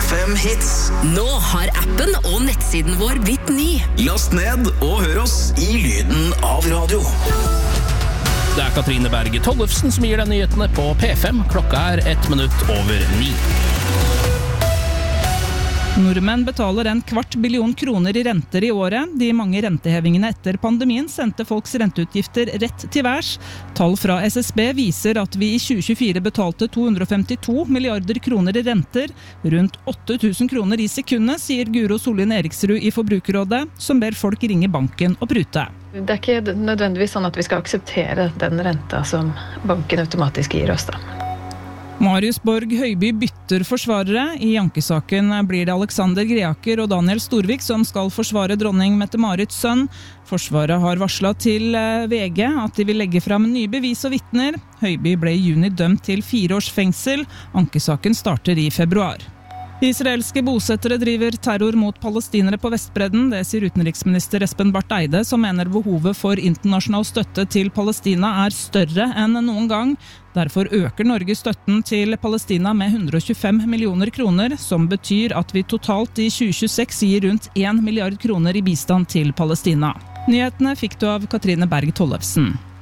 P5 Hits. Nå har appen og nettsiden vår blitt ny. Last ned og hør oss i lyden av radio. Det Katrine Berge Tollefsen som gir deg nyhetene på P5. Klokka 1:01. Nordmenn betaler 250 million kroner i renter i året. De mange rentehevingene etter pandemien sendte folks renteutgifter rett til værs. Tall fra SSB viser at vi i 2024 betalte 252 milliarder kroner i renter. Rundt 8000 kroner i sekundet, sier Guro Sollien Eriksrud i Forbrukerrådet, som ber folk ringe banken og prute. Det ikke nødvendigvis sånn at vi skal akseptere den renta som banken automatisk gir oss da. Marius Borg Høiby bytter forsvarere. I ankesaken blir det Alexander Greaker og Daniel Storvik som skal forsvare dronning Mette-Marits sønn. Forsvaret har varslet til VG at de vil legge frem nye bevis og vitner. Høiby ble i juni dømt til 4 års fengsel. Ankesaken starter i februar. Israelske bosettere driver terror mot palestinere på Vestbredden. Det sier utenriksminister Espen Barth Eide, som mener behovet for internasjonal støtte til Palestina større enn noen gang. Derfor øker Norge støtten til Palestina med 125 millioner kroner, som betyr at vi totalt i 2026 gir rundt 1 milliard kroner i bistand til Palestina. Nyhetene fikk du av Katrine Berge Tollefsen.